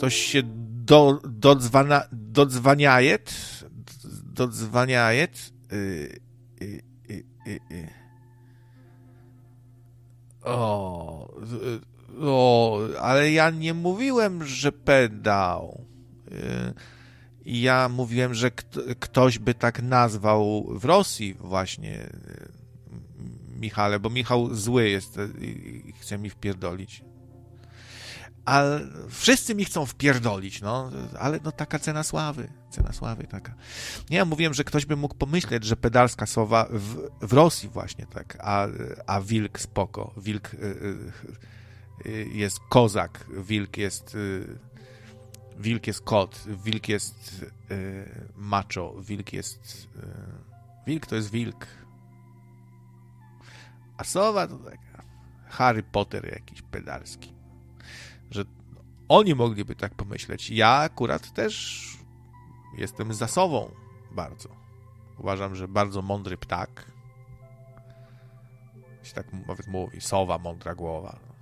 ktoś się dodzwaniajet. Ale ja nie mówiłem, że pedał. Ja mówiłem, że ktoś by tak nazwał w Rosji właśnie Michale, bo Michał zły jest i chce mi wpierdolić. Ale wszyscy mi chcą wpierdolić, no, ale no taka cena sławy taka. Nie, ja mówiłem, że ktoś by mógł pomyśleć, że pedalska sowa w Rosji właśnie tak, a wilk spoko, wilk jest kozak, wilk jest kot, wilk jest macho, wilk to jest wilk. A sowa to taka Harry Potter jakiś pedalski. Że oni mogliby tak pomyśleć. Ja akurat też jestem za sową bardzo. Uważam, że bardzo mądry ptak. Się tak nawet mówi, sowa, mądra głowa.